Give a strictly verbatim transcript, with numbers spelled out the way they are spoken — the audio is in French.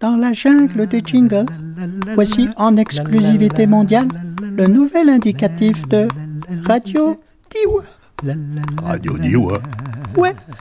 Dans la jungle des jingles, voici en exclusivité mondiale le nouvel indicatif de Radio Diois. Radio Diois. Ouais,